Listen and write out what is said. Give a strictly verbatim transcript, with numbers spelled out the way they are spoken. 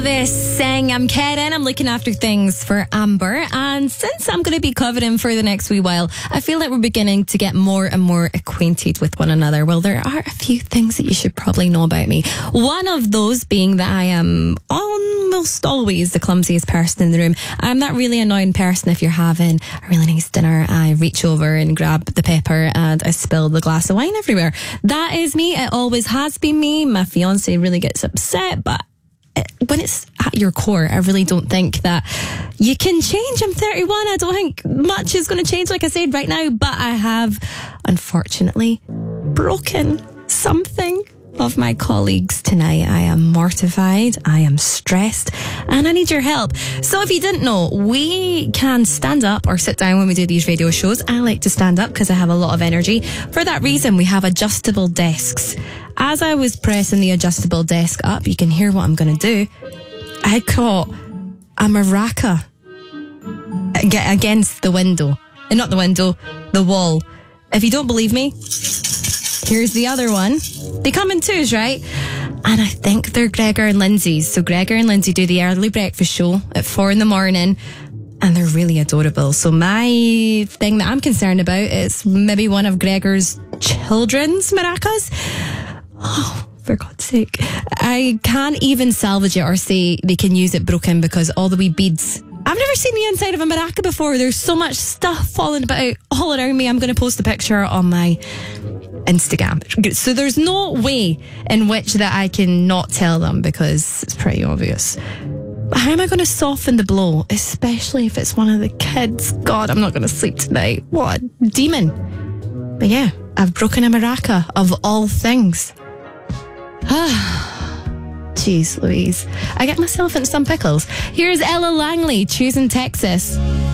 This saying, I'm Karen, I'm looking after things for Amber, and since I'm going to be covering for the next wee while, I feel like we're beginning to get more and more acquainted with one another. Well, there are a few things that you should probably know about me. One of those being that I am almost always the clumsiest person in the room. I'm that really annoying person if you're having a really nice dinner, I reach over and grab the pepper and I spill the glass of wine everywhere. That is me. It always has been me. My fiance really gets upset, but when it's at your core, I really don't think that you can change. I'm thirty-one. I don't think much is going to change, like I said, right now. But I have, unfortunately, broken something of my colleagues tonight. I am mortified. I am stressed. And I need your help. So if you didn't know, we can stand up or sit down when we do these radio shows. I like to stand up because I have a lot of energy. For that reason, we have adjustable desks. As I was pressing the adjustable desk up, you can hear what I'm going to do. I caught a maraca against the window. And not the window, the wall. If you don't believe me, here's the other one. They come in twos, right? And I think they're Gregor and Lindsay's. So Gregor and Lindsay do the early breakfast show at four in the morning. And they're really adorable. So my thing that I'm concerned about is maybe one of Gregor's children's maracas. Oh, for God's sake. I can't even salvage it or say they can use it broken because all the wee beads. I've never seen the inside of a maraca before. There's so much stuff falling about all around me. I'm going to post a picture on my Instagram. So there's no way in which that I can not tell them because it's pretty obvious. How am I going to soften the blow, especially if it's one of the kids? God, I'm not going to sleep tonight. What a demon. But yeah, I've broken a maraca of all things. Jeez Louise. I get myself into some pickles. Here's Ella Langley, Choosing Texas.